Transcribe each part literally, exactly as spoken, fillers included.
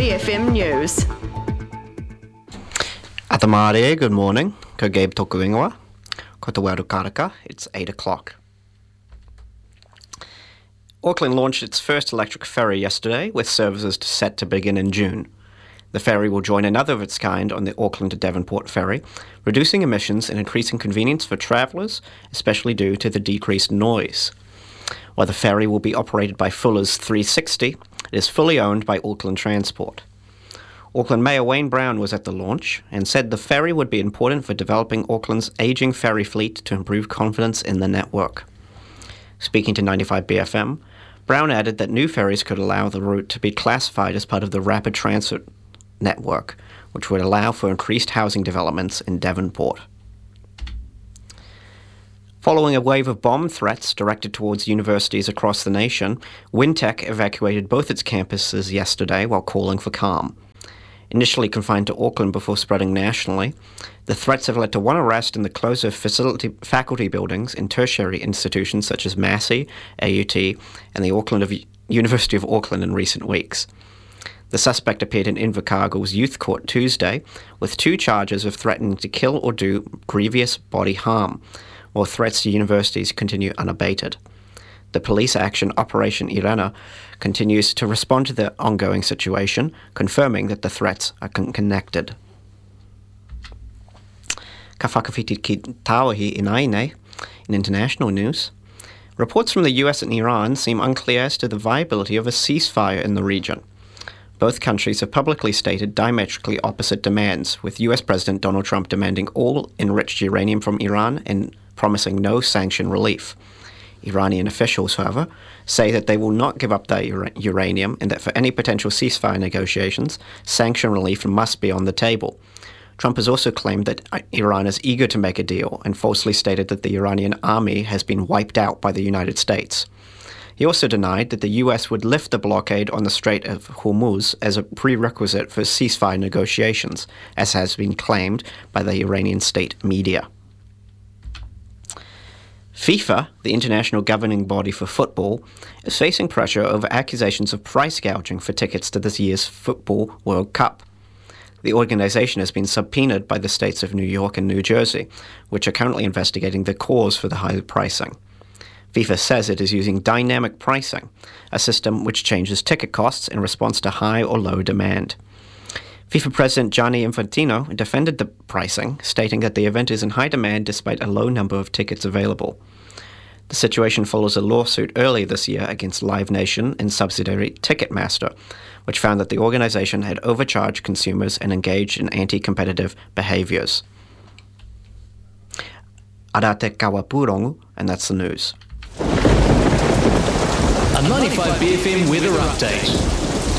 B F M News. Atamare, good morning. Ko Gabe toku ingoa. Ko te waru karaka. It's eight o'clock. Auckland launched its first electric ferry yesterday, with services set to begin in June. The ferry will join another of its kind on the Auckland to Devonport ferry, reducing emissions and increasing convenience for travellers, especially due to the decreased noise. While the ferry will be operated by Fuller's three sixty, it is fully owned by Auckland Transport. Auckland Mayor Wayne Brown was at the launch and said the ferry would be important for developing Auckland's ageing ferry fleet to improve confidence in the network. Speaking to ninety-five B F M, Brown added that new ferries could allow the route to be classified as part of the Rapid Transit network, which would allow for increased housing developments in Devonport. Following a wave of bomb threats directed towards universities across the nation, Wintec evacuated both its campuses yesterday while calling for calm. Initially confined to Auckland before spreading nationally, the threats have led to one arrest in the closure of facility, faculty buildings in tertiary institutions such as Massey, A U T, and the Auckland of, University of Auckland in recent weeks. The suspect appeared in Invercargill's youth court Tuesday with two charges of threatening to kill or do grievous body harm, while threats to universities continue unabated. The police action Operation Irena continues to respond to the ongoing situation, confirming that the threats are con- connected. Ka whakawhiti ki Tāwahi in Aine, in international news. Reports from the U S and Iran seem unclear as to the viability of a ceasefire in the region. Both countries have publicly stated diametrically opposite demands, with U S President Donald Trump demanding all enriched uranium from Iran and promising no sanction relief. Iranian officials, however, say that they will not give up their ura- uranium and that for any potential ceasefire negotiations, sanction relief must be on the table. Trump has also claimed that Iran is eager to make a deal and falsely stated that the Iranian army has been wiped out by the United States. He also denied that the U S would lift the blockade on the Strait of Hormuz as a prerequisite for ceasefire negotiations, as has been claimed by the Iranian state media. FIFA, the international governing body for football, is facing pressure over accusations of price gouging for tickets to this year's Football World Cup. The organisation has been subpoenaed by the states of New York and New Jersey, which are currently investigating the cause for the high pricing. FIFA says it is using dynamic pricing, a system which changes ticket costs in response to high or low demand. FIFA President Gianni Infantino defended the pricing, stating that the event is in high demand despite a low number of tickets available. The situation follows a lawsuit earlier this year against Live Nation and subsidiary Ticketmaster, which found that the organisation had overcharged consumers and engaged in anti-competitive behaviours. Ara te kawa pūrongo, and that's the news. A ninety-five B F M weather update.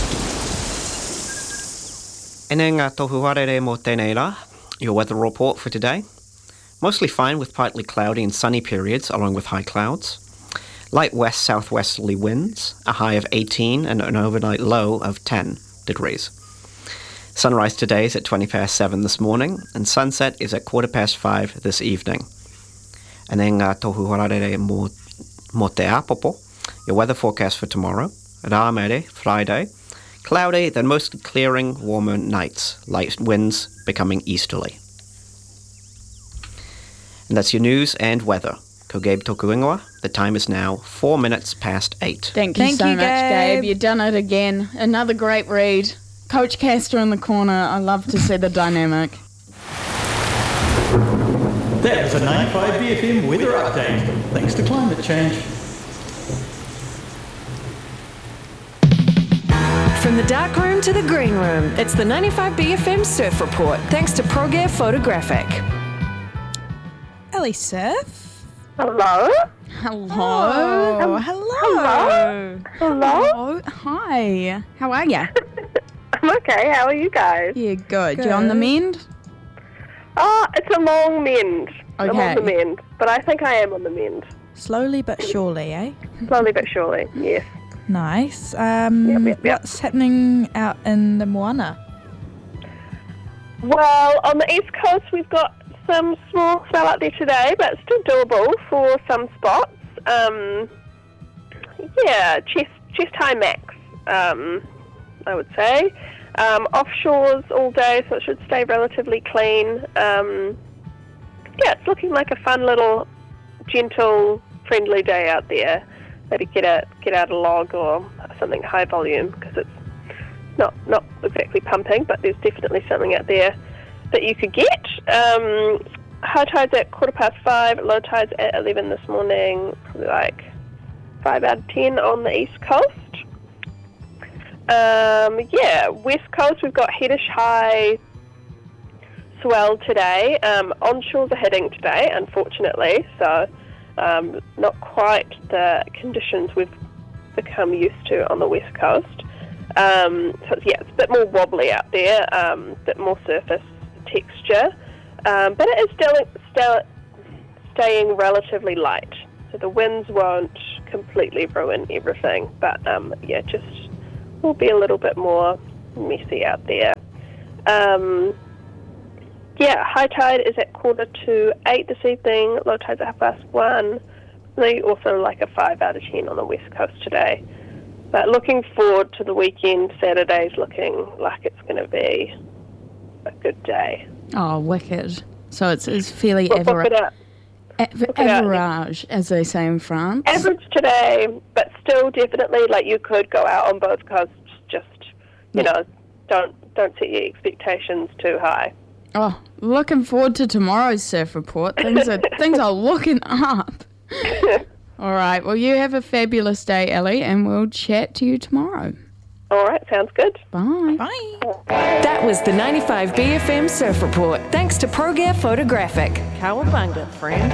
Ene ngā tohu harere mō tēnei rā, your weather report for today. Mostly fine with partly cloudy and sunny periods along with high clouds. Light west-southwesterly winds, a high of eighteen and an overnight low of ten degrees. Sunrise today is at twenty past seven this morning and sunset is at quarter past five this evening. Ene ngā tohu harere mō, mō te apopo, your weather forecast for tomorrow. Rā mere, Friday. Cloudy, then mostly clearing, warmer nights, light winds becoming easterly. And that's your news and weather. Ko Gabe toku ingoa. The time is now four minutes past eight. Thank you Thank so you, much, Gabe. Gabe. You've done it again. Another great read. Coach Castor in the corner. I love to see the dynamic. That was a ninety-five B F M weather update. Thanks to climate change. From the dark room to the green room, it's the ninety-five B F M Surf Report, thanks to ProGear Photographic. Ellie Surf. Hello? Hello. Oh, hello. Hello? Hello. Hi. How are you? I'm okay. How are you guys? Yeah, good. You on the mend? Oh, it's a long mend. I'm Okay. on the mend. But I think I am on the mend. Slowly but surely, eh? Slowly but surely, yes. Nice. Um, Yep, yep, yep. What's happening out in the Moana? Well, on the East Coast, we've got some small snow out there today, but still doable for some spots. Um, yeah, chest, chest high max, um, I would say. Um, offshores all day, so it should stay relatively clean. Um, yeah, it's looking like a fun little, gentle, friendly day out there. Maybe get a get out a log or something high volume, because it's not not exactly pumping, but there's definitely something out there that you could get. Um, high tide's at quarter past five, low tide's at eleven this morning, probably like five out of ten on the east coast. Um, yeah, west coast we've got headish high swell today. Um, onshores are hitting today, unfortunately, so um, not quite the conditions we've become used to on the west coast. Um, so it's, yeah, it's a bit more wobbly out there, um, a bit more surface texture, um, but it is still, still staying relatively light, so the winds won't completely ruin everything, but um, yeah, just will be a little bit more messy out there. Um, yeah, high tide is at quarter to eight this evening, low tide's at half past one. They also like a five out of ten on the west coast today. But looking forward to the weekend, Saturday's looking like it's going to be a good day. Oh, wicked. So it's, it's fairly We'll book it average. out. A- average, as they say in France. Average today, but still definitely, like, you could go out on both coasts. Just, you Yeah. know, don't don't set your expectations too high. Oh, looking forward to tomorrow's surf report. Things are things are looking up. All right. Well, you have a fabulous day, Ellie, and we'll chat to you tomorrow. All right, sounds good. Bye. Bye. That was the ninety-five B F M Surf Report, thanks to ProGear Photographic. Cowabunga, friend.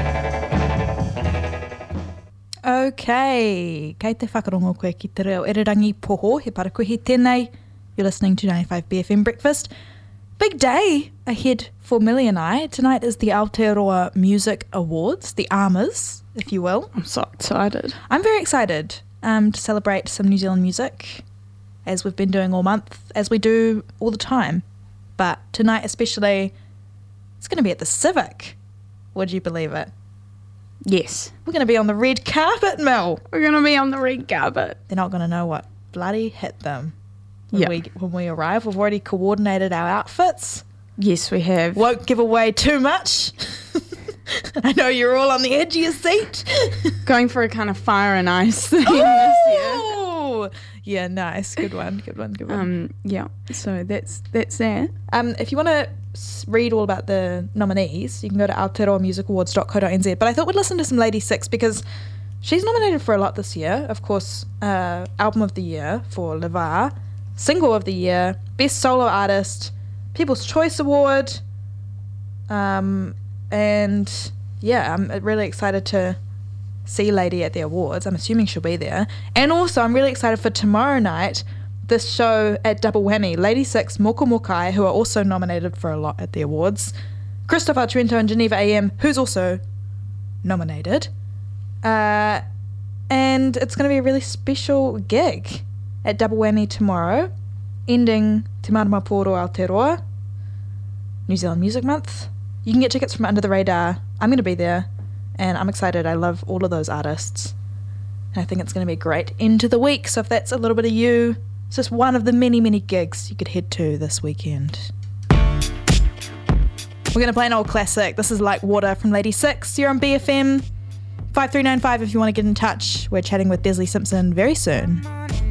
Okay. Kei te whakarongo koe ki te reo Irirangi Poho, he parakuhi tēnei. You're listening to ninety-five B F M Breakfast. Big day ahead for Millie and I. Tonight is the Aotearoa Music Awards, the ARMAs, if you will. I'm so excited. I'm very excited um, to celebrate some New Zealand music, as we've been doing all month, as we do all the time. But tonight especially, it's going to be at the Civic. Would you believe it? Yes. We're going to be on the red carpet, Mel. We're going to be on the red carpet. They're not going to know what bloody hit them when, Yeah. we, when we arrive. We've already coordinated our outfits. Yes, we have. Won't give away too much. I know you're all on the edge of your seat. Going for a kind of fire and ice thing this year. Oh! Yeah, nice. Good one. Good one. Good one. Um, yeah. So that's that's that. Um, if you want to read all about the nominees, you can go to aotearoa music awards dot co dot n z. But I thought we'd listen to some Lady Six because she's nominated for a lot this year. Of course, uh, Album of the Year for Levar, Single of the Year, Best Solo Artist, People's Choice Award, um, and yeah, I'm really excited to see Lady at the awards. I'm assuming she'll be there. And also, I'm really excited for tomorrow night, this show at Double Whammy, Lady Six, Moko Mokai, who are also nominated for a lot at the awards, Christopher Trento and Geneva A M, who's also nominated. Uh, and it's going to be a really special gig at Double Whammy tomorrow, ending Te Marama Poro Aotearoa, New Zealand Music Month. You can get tickets from Under the Radar. I'm going to be there, and I'm excited. I love all of those artists, and I think it's going to be a great end to the week. So if that's a little bit of you, it's just one of the many, many gigs you could head to this weekend. We're going to play an old classic. This is Like Water from Lady Six. You're on B F M five three nine five if you want to get in touch. We're chatting with Desley Simpson very soon.